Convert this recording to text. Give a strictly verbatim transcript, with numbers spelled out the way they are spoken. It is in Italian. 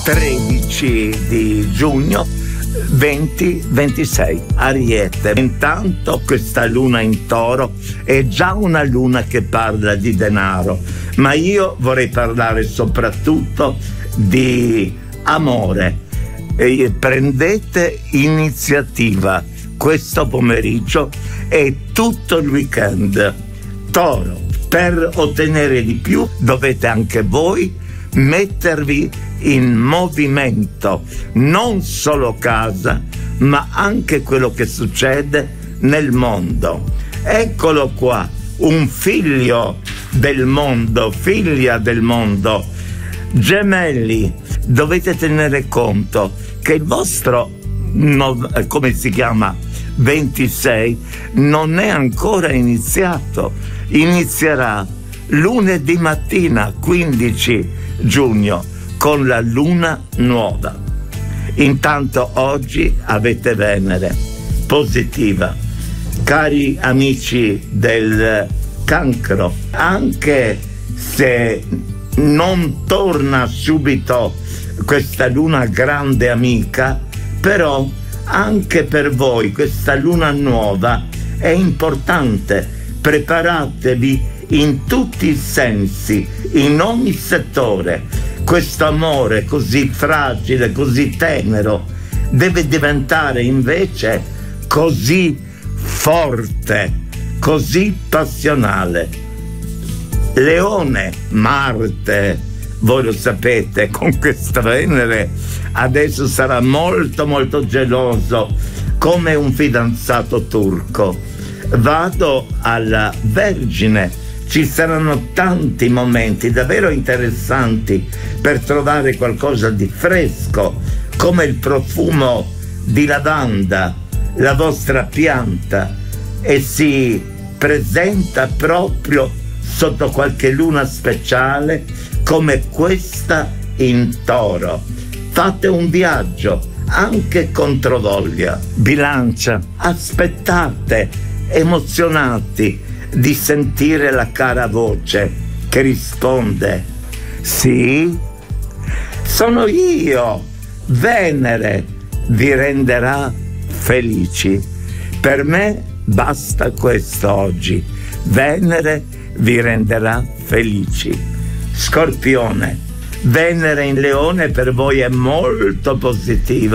tredici di giugno venti ventisei, Ariete. Intanto questa luna in Toro è già una luna che parla di denaro, ma io vorrei parlare soprattutto di amore. E prendete iniziativa questo pomeriggio e tutto il weekend. Toro, per ottenere di più dovete anche voi mettervi in movimento, non solo casa, ma anche quello che succede nel mondo. Eccolo qua, un figlio del mondo, figlia del mondo. Gemelli, dovete tenere conto che il vostro, no, come si chiama, ventisei, non è ancora iniziato. Inizierà lunedì mattina, quindici giugno, con la luna nuova. Intanto oggi avete Venere positiva. Cari amici del Cancro, anche se non torna subito questa luna grande amica, però anche per voi questa luna nuova è importante. Preparatevi in tutti i sensi, in ogni settore. Questo amore così fragile, così tenero, deve diventare invece così forte, così passionale. Leone, Marte, voi lo sapete, con questa Venere adesso sarà molto molto geloso, come un fidanzato turco. Vado alla Vergine. Ci saranno tanti momenti davvero interessanti per trovare qualcosa di fresco, come il profumo di lavanda, la vostra pianta, e si presenta proprio sotto qualche luna speciale come questa in Toro. Fate un viaggio anche controvoglia. Bilancia, aspettate emozionati di sentire la cara voce che risponde: sì, sono io. Venere vi renderà felici. Per me basta questo oggi. Venere vi renderà felici. Scorpione, Venere in Leone per voi è molto positiva.